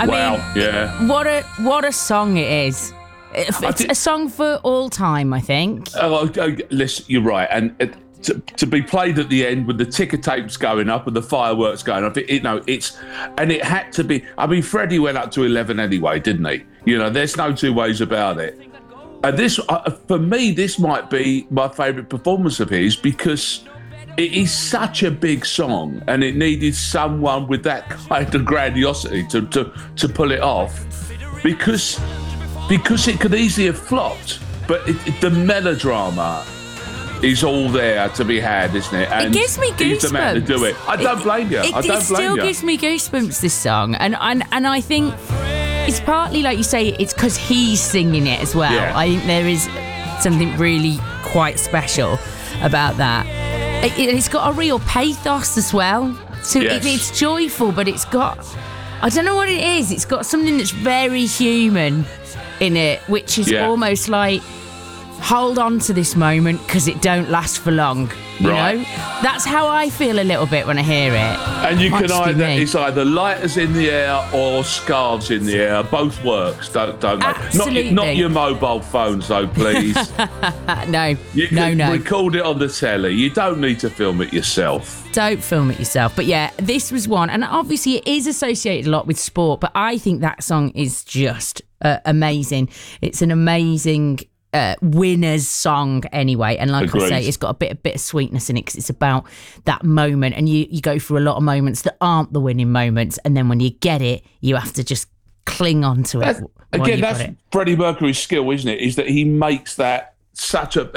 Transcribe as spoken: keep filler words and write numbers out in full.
I wow, mean, yeah. What a what a song it is. It's did, a song for all time, I think. Oh, oh, listen, you're right, and it, to, to be played at the end with the ticker tapes going up and the fireworks going up, it, you know, it's and it had to be. I mean, Freddie went up to eleven anyway, didn't he? You know, there's no two ways about it. And this, uh, for me, this might be my favourite performance of his because it is such a big song, and it needed someone with that kind of grandiosity to to, to pull it off, because. Because it could easily have flopped, but it, it, the melodrama is all there to be had, isn't it? And it gives me goosebumps. He's the man to do it. I don't it, blame you. It, I don't it blame still you. gives me goosebumps, this song, and and and I think it's partly, like you say, it's because he's singing it as well. Yeah. I think there is something really quite special about that. It, it's got a real pathos as well. So Yes. it, it's joyful, but it's got, I don't know what it is. It's got something that's very human in it, which is Yeah. almost like, hold on to this moment because it don't last for long. You Right. know, that's how I feel a little bit when I hear it. And you Might can just be either, me. it's either lighters in the air or scarves in the air. Both works, don't, don't they? Not, Absolutely. your- not your mobile phones, though, please. Uh, no, You can no, no. record it on the telly. You don't need to film it yourself. Don't film it yourself. But yeah, this was one. And obviously it is associated a lot with sport, but I think that song is just uh, amazing. It's an amazing uh, winner's song anyway. And like Agreed. I say, it's got a bit of bittersweetness in it because it's about that moment. And you, you go through a lot of moments that aren't the winning moments. And then when you get it, you have to just cling on to it. That's, while again, you've that's got it. Freddie Mercury's skill, isn't it? Is that he makes that such a